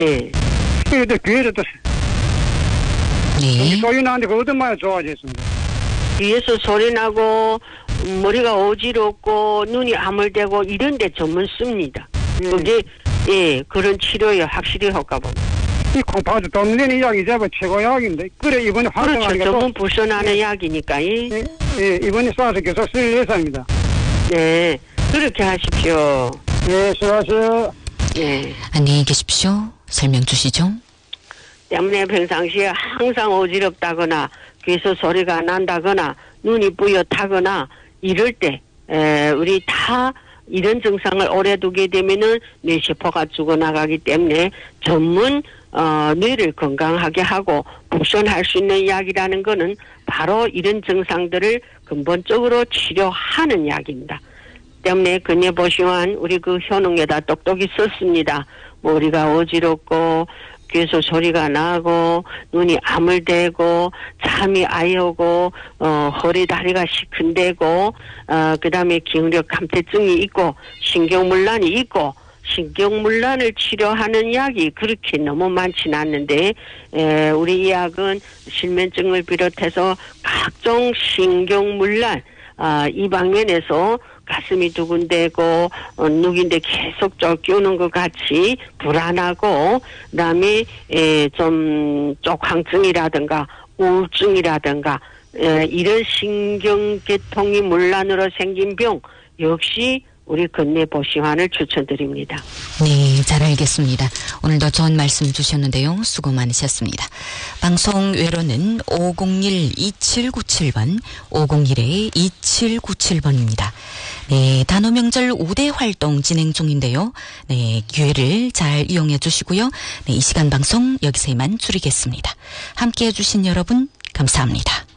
예. 그래도 귀에도 또 네. 소리 나는데 그 어떤 말이 좋아졌습니다. 귀에서 소리 나고 머리가 어지럽고 눈이 아물대고 이런 데 전문 씁니다. 그게 예, 그런 치료에 확실히 효과봅니다. 이 콩팥도 돈 내는 약이 제발 최고 약인데. 그래 이번에 그렇죠. 활동하니까 전문 부선하는 약이니까. 예. 예, 이번에 쏴서 계속 쓸 예정입니다. 네. 그렇게 하십시오. 예, 수고하세요. 예. 안녕히 계십시오. 설명 주시죠. 때문에 평상시에 항상 어지럽다거나 귀에서 소리가 난다거나 눈이 뿌옇다거나 이럴 때 우리 다 이런 증상을 오래 두게 되면은 뇌세포가 죽어나가기 때문에 전문 뇌를 건강하게 하고 보존할 수 있는 약이라는 거는 바로 이런 증상들을 근본적으로 치료하는 약입니다. 때문에 근예 보시면 우리 그 효능에다 똑똑히 썼습니다. 머리가 어지럽고 귀에서 소리가 나고 눈이 아물대고 잠이 아예 오고 허리 다리가 시큰대고 그다음에 기억력 감퇴증이 있고 신경문란이 있고 신경문란을 치료하는 약이 그렇게 너무 많지는 않는데 우리 이 약은 실면증을 비롯해서 각종 신경문란 이 방면에서 가슴이 두근대고 누군데 계속 쫓겨오는 것 같이 불안하고 그다음에 좀 쪽황증이라든가 우울증이라든가 이런 신경계통이 문란으로 생긴 병 역시 우리 근내 보시환을 추천드립니다. 네, 잘 알겠습니다. 오늘도 좋은 말씀 주셨는데요. 수고 많으셨습니다. 방송 외로는 501-2797번, 501-2797번입니다. 네, 단오명절 우대 활동 진행 중인데요. 네, 기회를 잘 이용해 주시고요. 네, 이 시간 방송 여기서 이만 줄이겠습니다. 함께 해주신 여러분 감사합니다.